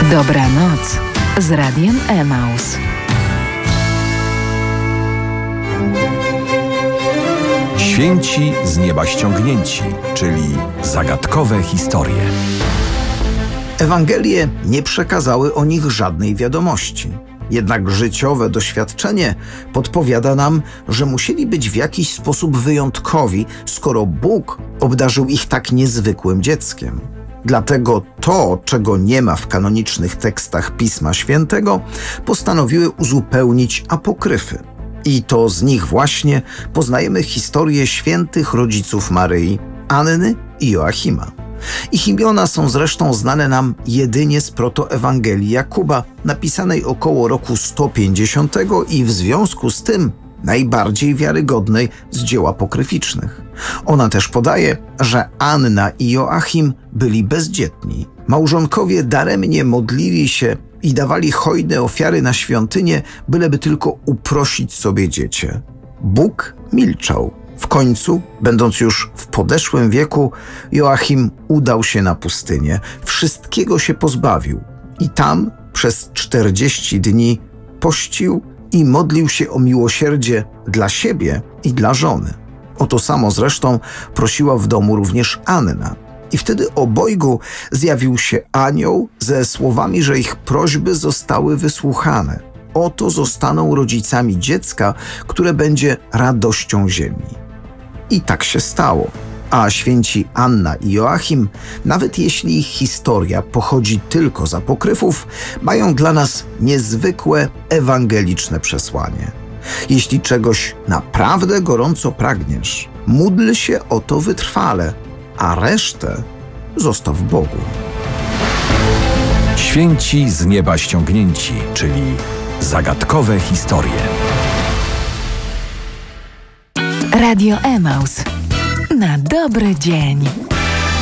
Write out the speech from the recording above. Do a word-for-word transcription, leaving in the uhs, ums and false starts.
Dobranoc z Radiem Emaus. Święci z nieba ściągnięci, czyli zagadkowe historie. Ewangelie nie przekazały o nich żadnej wiadomości. Jednak życiowe doświadczenie podpowiada nam, że musieli być w jakiś sposób wyjątkowi, skoro Bóg obdarzył ich tak niezwykłym dzieckiem. Dlatego to, czego nie ma w kanonicznych tekstach Pisma Świętego, postanowiły uzupełnić apokryfy. I to z nich właśnie poznajemy historię świętych rodziców Maryi, Anny i Joachima. Ich imiona są zresztą znane nam jedynie z protoewangelii Jakuba, napisanej około roku sto pięćdziesiątego i w związku z tym najbardziej wiarygodnej z dzieł apokryficznych. Ona też podaje, że Anna i Joachim byli bezdzietni. Małżonkowie daremnie modlili się i dawali hojne ofiary na świątynię, byleby tylko uprosić sobie dziecię. Bóg milczał. W końcu, będąc już w podeszłym wieku, Joachim udał się na pustynię. Wszystkiego się pozbawił i tam przez czterdzieści dni pościł i modlił się o miłosierdzie dla siebie i dla żony. O to samo zresztą prosiła w domu również Anna. I wtedy obojgu zjawił się anioł ze słowami, że ich prośby zostały wysłuchane. Oto zostaną rodzicami dziecka, które będzie radością ziemi. I tak się stało. A święci Anna i Joachim, nawet jeśli ich historia pochodzi tylko z apokryfów, mają dla nas niezwykłe ewangeliczne przesłanie. Jeśli czegoś naprawdę gorąco pragniesz, módl się o to wytrwale, a resztę zostaw Bogu. Święci z nieba ściągnięci, czyli zagadkowe historie. Radio Emaus. Na dobry dzień.